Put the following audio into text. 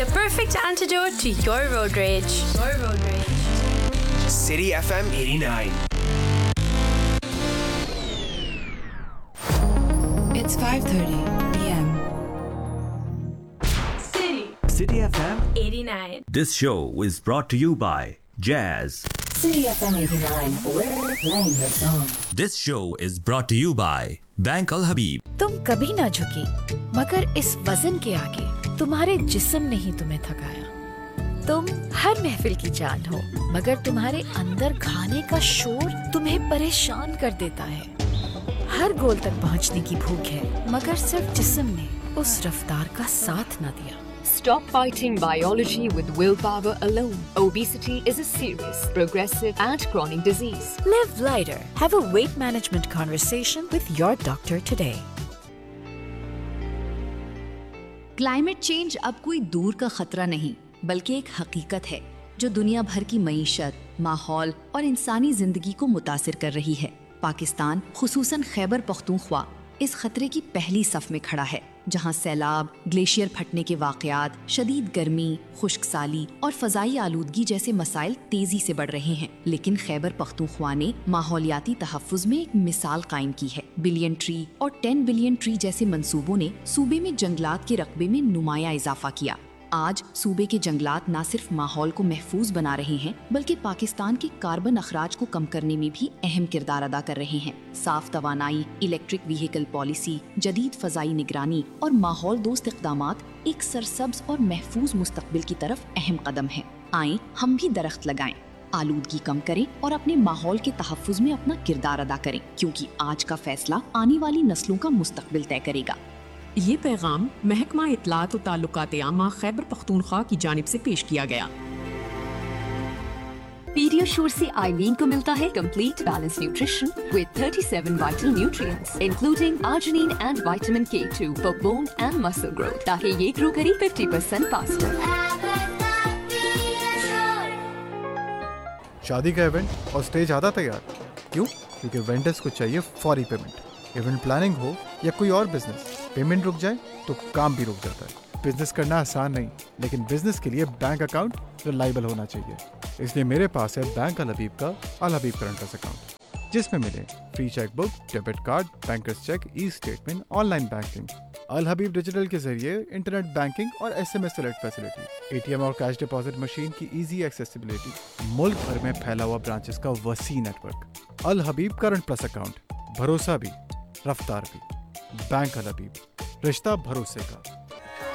the perfect antidote to your road rage. City FM 89. It's 5:30 p.m. City FM 89. This show is brought to you by Jazz. City FM 89, we're playing your song. This show is brought to you by Bank Al Habib. तुम कभी ना झुकी मगर इस वजन के आगे तुम्हारे जिस्म ने ही तुम्हें थकाया। तुम हर महफिल की जान हो मगर तुम्हारे अंदर खाने का शोर तुम्हें परेशान कर देता है। हर गोल तक पहुंचने की भूख है मगर सिर्फ जिस्म ने उस रफ्तार का साथ न दिया। Stop fighting biology with willpower alone. Obesity is a serious, progressive and chronic disease. Live lighter. Have a weight management conversation with your doctor today. Climate change अब कोई दूर का खतरा नहीं बल्कि एक हकीकत है जो दुनिया भर की मईशत, माहौल और इंसानी जिंदगी को मुतासिर कर रही है। पाकिस्तान खुसूसन खैबर पख्तूनख्वा इस खतरे की पहली सफ में खड़ा है, जहां सैलाब, ग्लेशियर फटने के वाकयात, शदीद गर्मी, खुश्क साली और फजाई आलूदगी जैसे मसाइल तेजी से बढ़ रहे हैं। लेकिन खैबर पख्तूनख्वा ने माहौलियाती तहफ़्फ़ुज़ में एक मिसाल कायम की है। बिलियन ट्री और 10 बिलियन ट्री जैसे मंसूबों ने सूबे में जंगलात के रकबे में नुमाया इजाफा किया। आज सूबे के जंगलात न सिर्फ माहौल को महफूज बना रहे हैं बल्कि पाकिस्तान के कार्बन अखराज को कम करने में भी अहम किरदार अदा कर रहे हैं। साफ तवानाई, इलेक्ट्रिक व्हीकल पॉलिसी, जदीद फजाई निगरानी और माहौल दोस्त इक़दामात एक सरसब्ज और महफूज मुस्तकबिल की तरफ अहम कदम है। आएं हम भी दरख्त लगाएं, आलूदगी कम करें और अपने माहौल के तहफ़्फ़ुज़ में अपना किरदार अदा करें, क्योंकि आज का फैसला आने वाली नस्लों का मुस्तकबिल तय करेगा। ये पैगाम महकमा इत्तलात और ताल्लुकात आमा खैबर पख्तूनख्वा की जानिब से पेश किया गया। पीडियाश्योर से आइलीन को मिलता है complete balance nutrition with 37 vital nutrients including arginine and vitamin K2 for bone and muscle growth, ताकि ये ग्रो करे 50% फास्टर। शादी का इवेंट और स्टेज आधा तैयार। क्यों? क्योंकि वेंडर्स को चाहिए फौरी पेमेंट। इवेंट प्लानिंग हो या कोई और बिजनेस, पेमेंट रुक जाए तो काम भी रुक जाता है। बिजनेस करना आसान नहीं, लेकिन बिजनेस के लिए बैंक अकाउंट रिलायबल होना चाहिए। इसलिए मेरे पास है बैंक अल हबीब का अल हबीब करंट अकाउंट, जिसमें मिले free cheque book, debit card, bankers check, e statement, online banking, अल हबीब डिजिटल के जरिए इंटरनेट बैंकिंग और SMS अलर्ट फैसिलिटी, ATM और कैश डिपॉजिट मशीन की इजी एक्सेसिबिलिटी, मुल्क भर में फैला हुआ ब्रांचेस का वसी नेटवर्क। अल हबीब करंट प्लस अकाउंट, भरोसा भी रफ्तार भी। बैंक अल हबीब, रिश्ता भरोसे का।